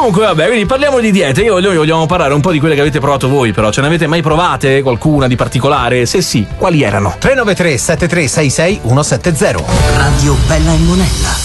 Comunque vabbè, quindi parliamo di diete. Noi vogliamo parlare un po' di quelle che avete provato voi, però ce ne avete mai provate qualcuna di particolare? Se sì, quali erano? 393 7366 170. Radio Bella e Monella.